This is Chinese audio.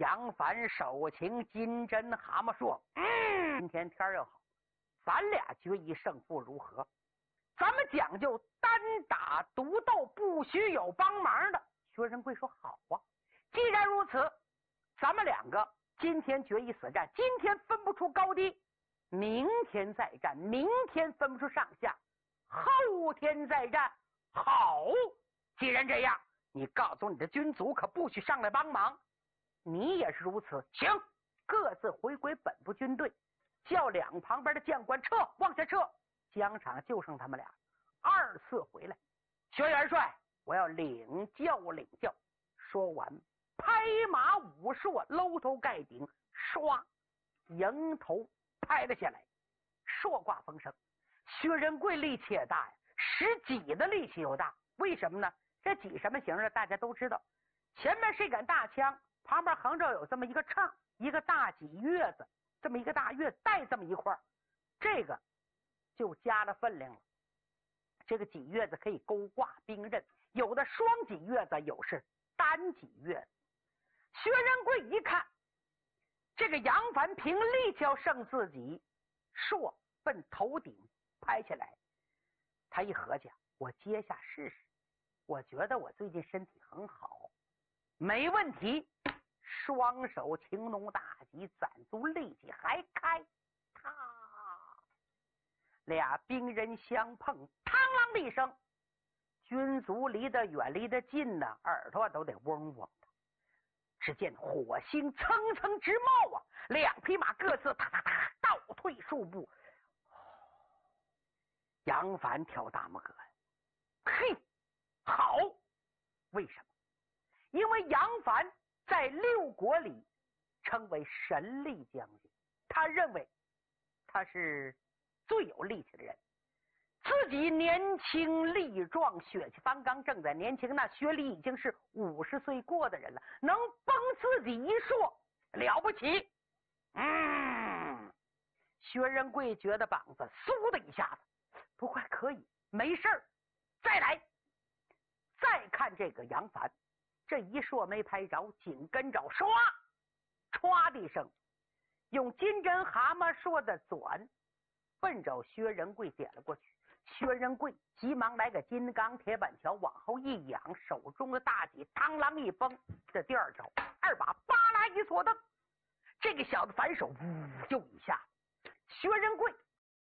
杨凡手擎金针蛤蟆说：“今天天又好，咱俩决一胜负如何？咱们讲究单打独斗，不许有帮忙的。”薛仁贵说：“好啊，既然如此，咱们两个今天决一死战，今天分不出高低，明天再战，明天分不出上下，后天再战。好，既然这样，你告诉你的军卒可不许上来帮忙，你也是如此。行，各自回归本部军队，叫两旁边的将官撤，往下撤。疆场就剩他们俩，二次回来。薛元帅，我要领教领教。”说完，拍马舞槊，搂头盖顶，唰，迎头拍了下来，槊挂风声。薛仁贵力气也大呀，使戟的力气又大。为什么呢？这戟什么形呢？大家都知道，前面是一杆大枪，旁边横着有这么一个怅，一个大戟钺子，这么一个大钺子带这么一块，这个就加了分量了。这个戟钺子可以勾挂兵刃，有的双戟钺子，有是单戟钺子。薛仁贵一看，这个杨凡凭力气要胜自己，槊奔头顶拍下来。他一合计，我接下试试，我觉得我最近身体很好，没问题。双手擎龙大戟，攒足力气还开，俩兵人相碰，嘡啷的一声，军卒离得远离得近呢，耳朵都得嗡嗡的。只见火星蹭蹭直冒啊，两匹马各自哒哒哒倒退数步。杨凡挑大拇哥，嘿，好！为什么？因为杨凡在六国里称为神力将军，他认为他是最有力气的人，自己年轻力壮，血气方刚，正在年轻，那学历已经是50岁过的人了，能崩自己一槊，了不起。薛仁贵觉得膀子嗖的一下子，不过可以，没事儿，再来。再看这个杨凡，这一槊没拍着，紧跟着唰唰的一声，用金针蛤蟆槊的转奔着薛仁贵点了过去。薛仁贵急忙来个金刚铁板桥，往后一仰，手中的大戟螳螂一崩，这第二招二把巴拉一锁蹬，这个小子反手呜就一下，薛仁贵